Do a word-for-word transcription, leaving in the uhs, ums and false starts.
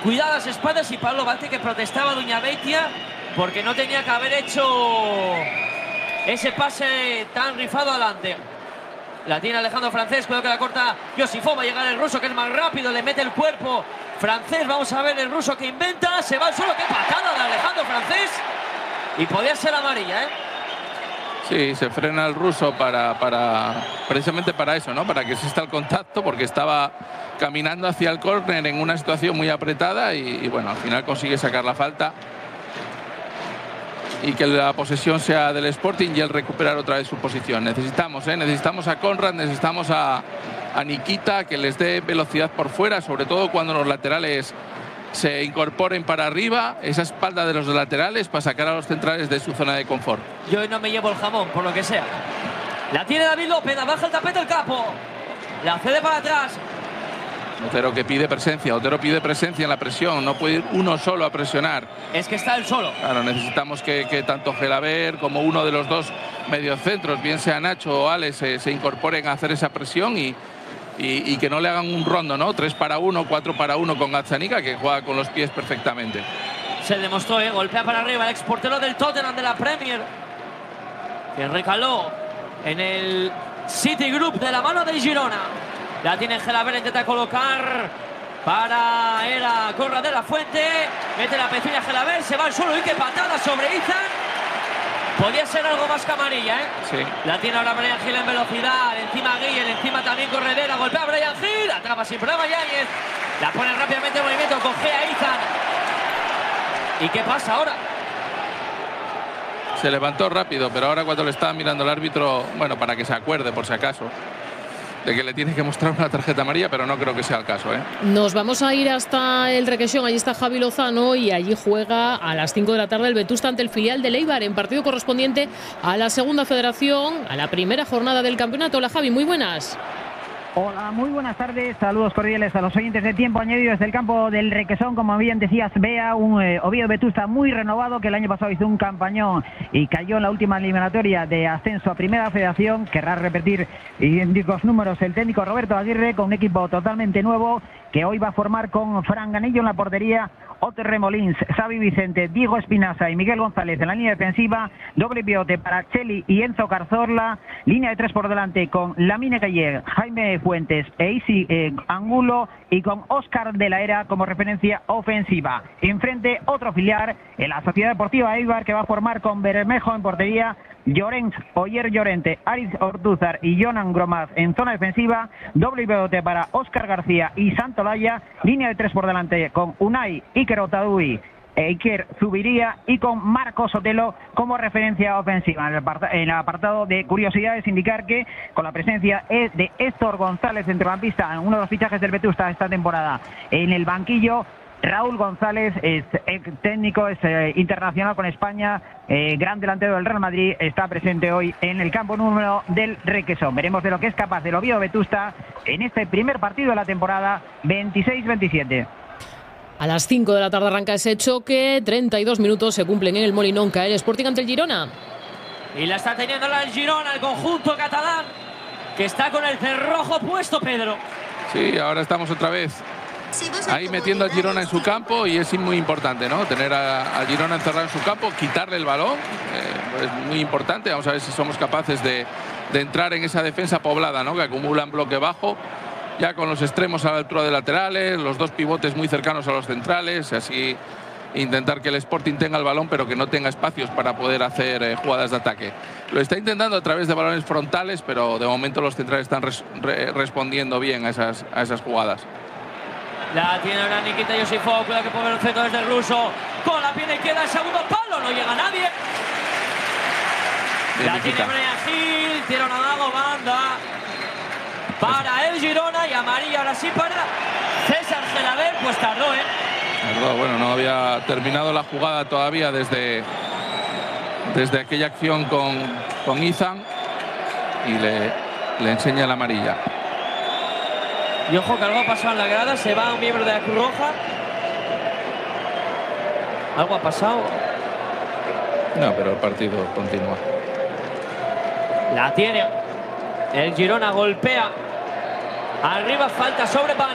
cuidado las espaldas, y Pablo Bate, que protestaba a Duña Beitia porque no tenía que haber hecho ese pase tan rifado adelante. La tiene Alejandro Francés, cuidado que la corta Josifov, va a llegar el ruso, que es más rápido, le mete el cuerpo Francés, vamos a ver el ruso que inventa, se va al suelo, qué patada de Alejandro Francés, y podía ser amarilla, ¿eh? Sí, se frena el ruso para, para precisamente para eso, ¿no? Para que exista el contacto, porque estaba caminando hacia el córner en una situación muy apretada y, y bueno, al final consigue sacar la falta y que la posesión sea del Sporting y el recuperar otra vez su posición. Necesitamos, ¿eh? Necesitamos a Conrad, necesitamos a, a Nikita, que les dé velocidad por fuera, sobre todo cuando los laterales se incorporen para arriba, esa espalda de los laterales para sacar a los centrales de su zona de confort. Yo hoy no me llevo el jamón, por lo que sea. La tiene David López, baja el tapete el capo, la cede para atrás. Otero que pide presencia, Otero pide presencia en la presión, no puede ir uno solo a presionar. Es que está él solo. Claro, necesitamos que, que tanto Gelaber como uno de los dos mediocentros, bien sea Nacho o Alex, se, se incorporen a hacer esa presión y, y, y que no le hagan un rondo, ¿no? Tres para uno, cuatro para uno con Gazzaniga, que juega con los pies perfectamente. Se demostró, ¿eh? Golpea para arriba el exportero del Tottenham de la Premier, que recaló en el City Group de la mano del Girona. La tiene Gelaber, intenta colocar para era Conrad de la Fuente, mete la pezuña Gelaber, se va al suelo y qué patada sobre Izan. Podía ser algo más que amarilla, ¿eh? Sí. La tiene ahora Brian Hill en velocidad, encima Guiller, encima también Corredera, golpea a Brian Hill, atrapa sin problema Yáñez, la pone rápidamente en movimiento, coge a Izan. ¿Y qué pasa ahora? Se levantó rápido, pero ahora cuando le estaba mirando el árbitro, bueno, para que se acuerde por si acaso, de que le tiene que mostrar una tarjeta amarilla, pero no creo que sea el caso, ¿eh? Nos vamos a ir hasta el Requesón. Allí está Javi Lozano y allí juega a las cinco de la tarde el Vetusta ante el filial de Eibar, en partido correspondiente a la segunda federación, a la primera jornada del campeonato. Hola Javi, muy buenas. Hola, muy buenas tardes, saludos cordiales a los oyentes de Tiempo Añadido desde el campo del Requesón. Como bien decías, Bea, un eh, Oviedo Vetusta muy renovado, que el año pasado hizo un campañón y cayó en la última eliminatoria de ascenso a Primera Federación. Querrá repetir idénticos números el técnico Roberto Aguirre, con un equipo totalmente nuevo que hoy va a formar con Fran Ganillo en la portería, Oter Remolins, Xavi Vicente, Diego Espinaza y Miguel González en la línea defensiva, doble pivote para Cheli y Enzo Carzorla, línea de tres por delante con Lamine Galler, Jaime Fuentes e Isi eh, Angulo, y con Óscar de la Era como referencia ofensiva. Enfrente otro filial en la Sociedad Deportiva Eibar, que va a formar con Bermejo en portería, Llorens, Oyer Llorente, Aritz Ortúzar y Jonan Gromaz en zona defensiva, doble pivote para Óscar García y Santolaya, línea de tres por delante con Unai, Iker Otadui, Iker Zubiría y con Marco Sotelo como referencia ofensiva. En el, en el apartado de curiosidades, indicar que con la presencia de Héctor González, centrocampista, uno de los fichajes del Vetusta esta temporada, en el banquillo Raúl González, es técnico, es eh, internacional con España, eh, gran delantero del Real Madrid, está presente hoy en el campo número del Requesón. Veremos de lo que es capaz el Oviedo Vetusta en este primer partido de la temporada veintiséis veintisiete. A las cinco de la tarde arranca ese choque, treinta y dos minutos se cumplen en el Molinón. Cae el Sporting ante el Girona. Y la está teniendo la el Girona, el conjunto catalán, que está con el cerrojo puesto, Pedro. Sí, ahora estamos otra vez ahí metiendo al Girona en su campo, y es muy importante, ¿no? Tener a, a Girona encerrado en su campo, quitarle el balón, eh, es muy importante. Vamos a ver si somos capaces de, de entrar en esa defensa poblada, ¿no? Que acumulan bloque bajo, ya con los extremos a la altura de laterales, los dos pivotes muy cercanos a los centrales, así intentar que el Sporting tenga el balón, pero que no tenga espacios para poder hacer eh, jugadas de ataque. Lo está intentando a través de balones frontales, pero de momento los centrales están res, re, respondiendo bien a esas, a esas jugadas. La tiene ahora Nikita Josifov, cuidado que pone el centro desde el ruso, con la pierna izquierda, el segundo palo, no llega nadie. Bien, la Nikita. Tiene Brian Hill, tira una dago, banda para el Girona, y amarilla ahora sí para César Gelaber, pues tardó, ¿eh? Tardó, bueno, no había terminado la jugada todavía desde, desde aquella acción con, con Izan, y le, le enseña la amarilla. Y ojo que algo ha pasado en la grada, se va un miembro de la Cruz Roja. ¿Algo ha pasado? No, pero el partido continúa. La tiene el Girona, golpea arriba, falta sobre Van